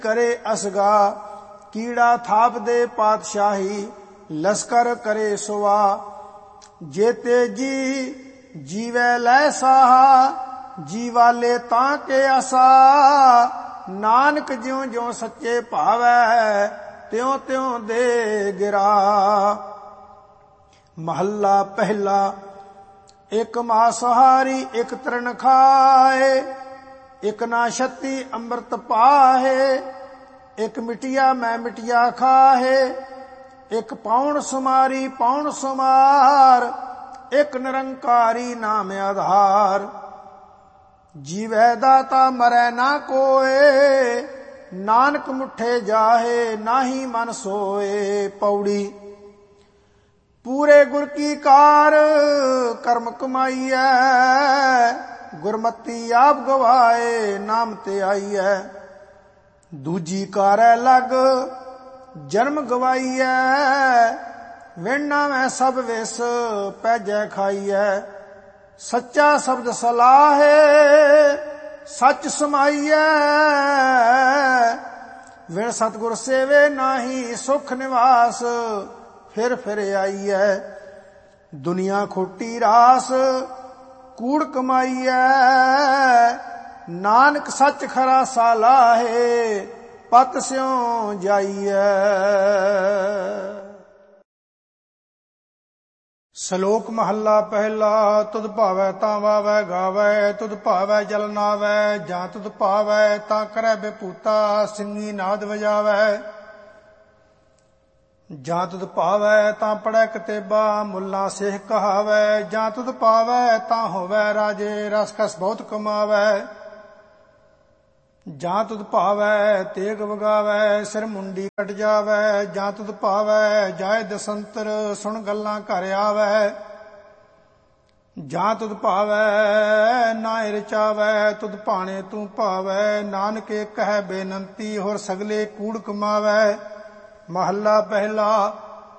करे असगा, कीड़ा थाप दे पातशाही, लश्कर करे सुवा। जेते जी जीवै लै साहा, जीवा ले तां के आसा। नानक ज्यों ज्यों सच्चे भावै, त्यों त्यों दे गिरा। महला पहला। एक मांसाहारी एक तृण खाए, एक ना छत्ती अमृत पाहे। एक मिटिया मैं मिटिया खाहे, एक पाउण सुमारी पाउण सुमार। एक निरंकारी नाम आधार। जीवै दाता मरै ना कोय, नानक मुठे जाहे नाही मन सोए। पौड़ी। पूरे गुर की कार कर्म कमाईऐ, गुरमती आप गवाए नाम ते आईऐ। दूजी कारै लग जन्म गवाईऐ, वेणा मैं सब विस पैजै खाईऐ। सच्चा शब्द सलाहे सच समाईऐ, विण सतगुर सेवे नाही सुख निवास फिर आईऐ। दुनिया खोटी रास कूड़ कमाईऐ, नानक सच खरा सालाहे पत स्यों जाईऐ। ਸ਼ਲੋਕ ਮਹੱਲਾ ਪਹਿਲਾ। ਤੁਧ ਭਾਵੈ ਤਾਂ ਵਾਵੈ ਗਾਵੈ, ਤੁਧ ਭਾਵੈ ਜਲ ਨਾਵੈ, ਜਾਂ ਤੁਧ ਭਾਵੈ ਤਾਂ ਕਰੈ ਬੇਪੂਤਾ ਸਿੰਘੀ ਨਾਦ ਵਜਾਵੈ। ਜਾਂ ਤੁਧ ਭਾਵੈ ਤਾਂ ਪੜੈ ਕਤੇਬਾ, ਮੁੱਲਾ ਸੇਖ ਕਹਾਵੈ। ਜਾਂ ਤੁਧ ਭਾਵੈ ਤਾਂ ਹੋਵੈ ਰਾਜੇ, ਰਸ ਕਸ ਬਹੁਤ ਕਮਾਵੈ। ਜਾਂ ਤੁਧ ਭਾਵੈ ਤੇਗ ਵਗਾਵੈ, ਸਿਰ ਮੁੰਡੀ ਕਟ ਜਾਵੈ। ਜਾਂ ਤੁਧ ਭਾਵੈ ਜਾਏ ਦਸੰਤਰ, ਸੁਣ ਗੱਲਾਂ ਘਰ ਆਵੈ। ਜਾਂ ਤੁਧ ਭਾਵੈ ਨਾਇ ਰਚਾਵੈ, ਤੁਧ ਭਾਣੇ ਤੂੰ ਭਾਵੈ। ਨਾਨਕ ਕਹਿ ਬੇਨੰਤੀ, ਹੋਰ ਸਗਲੇ ਕੂੜ ਕਮਾਵੈ। ਮਹੱਲਾ ਪਹਿਲਾ।